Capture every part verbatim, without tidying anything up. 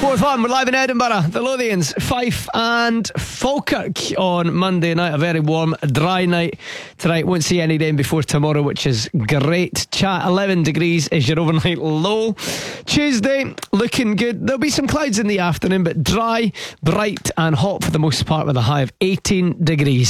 Fourth one, we're live in Edinburgh. The Lothians, Fife and Falkirk on Monday night. A very warm, dry night tonight. Won't see any rain before tomorrow, which is great. Chat, eleven degrees is your overnight low. Tuesday, looking good. There'll be some clouds in the afternoon, but dry, bright and hot for the most part with a high of eighteen degrees.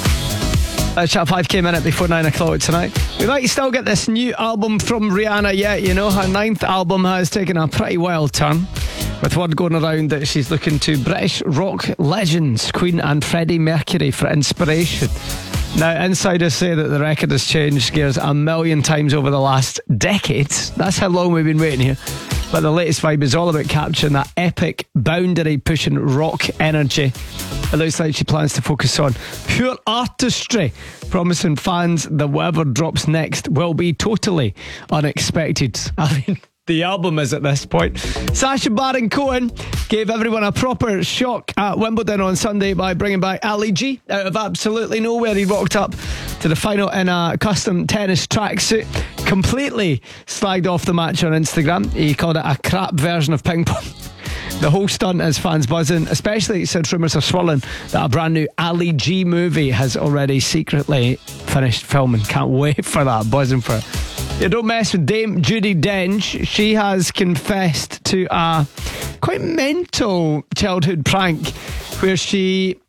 Uh, Chat five came in at before nine o'clock tonight. We might still get this new album from Rihanna yet. You know, her ninth album has taken a pretty wild turn, with word going around that she's looking to British rock legends Queen and Freddie Mercury for inspiration. Now, insiders say that the record has changed gears a million times over the last decades. That's how long we've been waiting here. But the latest vibe is all about capturing that epic, boundary-pushing rock energy. It looks like she plans to focus on pure artistry, promising fans that whatever drops next will be totally unexpected. I mean, the album is at this point. Sacha Baron Cohen gave everyone a proper shock at Wimbledon on Sunday by bringing back Ali G out of absolutely nowhere. He walked up to the final in a custom tennis tracksuit, completely slagged off the match on Instagram. He called it a crap version of ping pong. The whole stunt has fans buzzing, especially since rumours are swirling that a brand new Ali G movie has already secretly finished filming. Can't wait for that, buzzing for it. You don't mess with Dame Judi Dench. She has confessed to a quite mental childhood prank where she,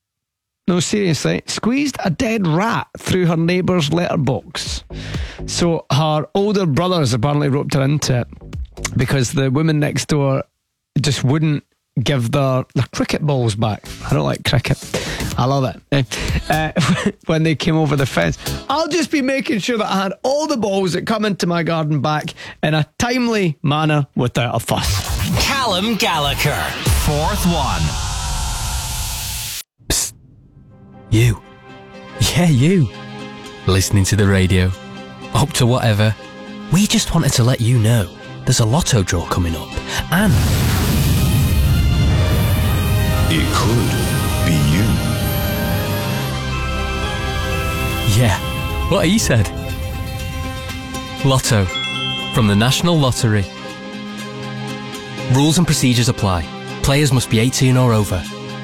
no seriously, squeezed a dead rat through her neighbour's letterbox. So her older brothers apparently roped her into it because the woman next door just wouldn't give their, their cricket balls back. I don't like cricket. I love it. Uh, when they came over the fence, I'll just be making sure that I had all the balls that come into my garden back in a timely manner without a fuss. Callum Gallagher, fourth one. Psst. You. Yeah, you. Listening to the radio. Up to whatever. We just wanted to let you know there's a lotto draw coming up. And it could be you. Yeah, what he said. Lotto, from the National Lottery. Rules and procedures apply. Players must be eighteen or over.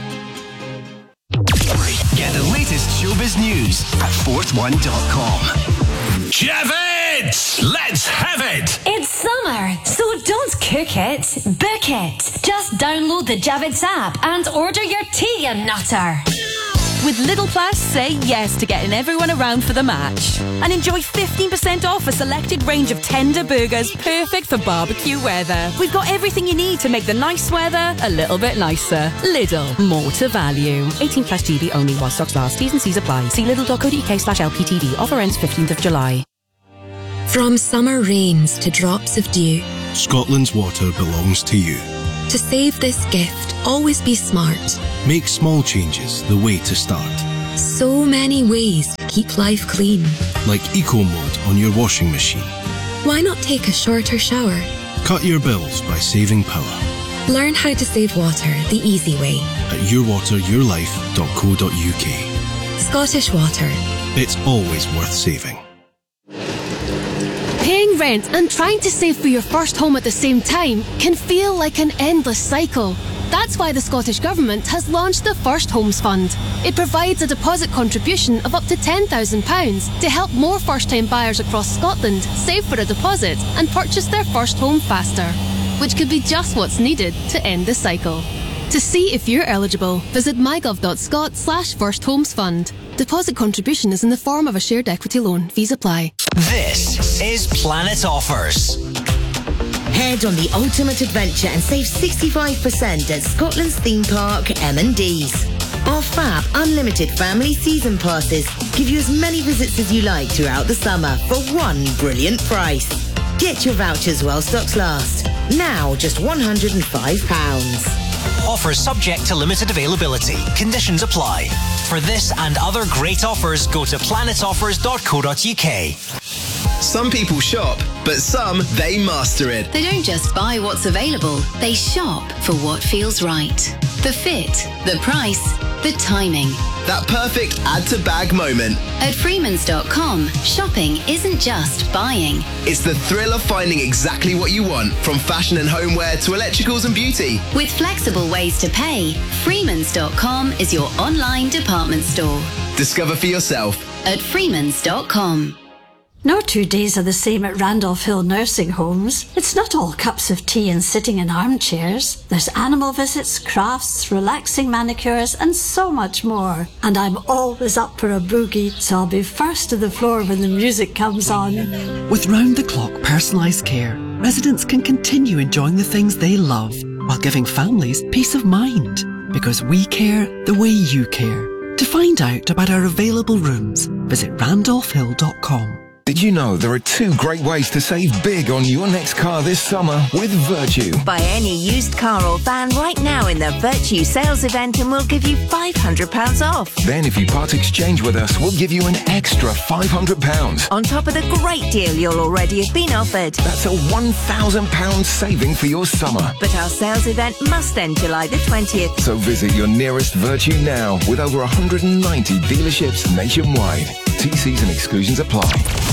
Get the latest showbiz news at fourth one dot com. Javid! Let's have it! It's summer, so don't cook it, book it. Just download the Javid's app and order your tea, you nutter. With Lidl Plus, say yes to getting everyone around for the match. And enjoy fifteen percent off a selected range of tender burgers perfect for barbecue weather. We've got everything you need to make the nice weather a little bit nicer. Lidl, more to value. eighteen plus G B only while stocks last. T's and C's apply. See lidl.co.uk slash LPTD. Offer ends fifteenth of July. From summer rains to drops of dew, Scotland's water belongs to you. to save this gift, always be smart. Make small changes the way to start. So many ways to keep life clean. Like Eco Mode on your washing machine. Why not take a shorter shower? Cut your bills by saving power. Learn how to save water the easy way. At your water your life dot co dot uk. Scottish Water. It's always worth saving. Paying rent and trying to save for your first home at the same time can feel like an endless cycle. That's why the Scottish Government has launched the First Homes Fund. It provides a deposit contribution of up to ten thousand pounds to help more first-time buyers across Scotland save for a deposit and purchase their first home faster, which could be just what's needed to end the cycle. To see if you're eligible, visit mygov.scot slash first homes fund. Deposit contribution is in the form of a shared equity loan. Fees apply. This is Planet Offers. Head on the ultimate adventure and save sixty-five percent at Scotland's theme park M and D's. Our fab unlimited family season passes give you as many visits as you like throughout the summer for one brilliant price. Get your vouchers while stocks last. Now just one hundred and five pounds. Offers subject to limited availability. Conditions apply. For this and other great offers, go to planet offers dot co dot uk. Some people shop, but some, they master it. They don't just buy what's available, they shop for what feels right. The fit, the price, The timing. That perfect add-to-bag moment. At Freemans dot com, shopping isn't just buying. It's the thrill of finding exactly what you want, from fashion and homeware to electricals and beauty. With flexible ways to pay, Freemans dot com is your online department store. Discover for yourself at Freemans dot com. No two days are the same at Randolph Hill Nursing Homes. It's not all cups of tea and sitting in armchairs. There's animal visits, crafts, relaxing manicures, and so much more. And I'm always up for a boogie, so I'll be first to the floor when the music comes on. With round-the-clock personalised care, residents can continue enjoying the things they love while giving families peace of mind. Because we care the way you care. To find out about our available rooms, visit randolph hill dot com. Did you know there are two great ways to save big on your next car this summer with Virtue? Buy any used car or van right now in the Virtue sales event and we'll give you five hundred pounds off. Then if you part exchange with us, we'll give you an extra five hundred pounds. On top of the great deal you'll already have been offered. That's a one thousand pounds saving for your summer. But our sales event must end July the twentieth. So visit your nearest Virtue now with over one hundred ninety dealerships nationwide. T Cs and exclusions apply.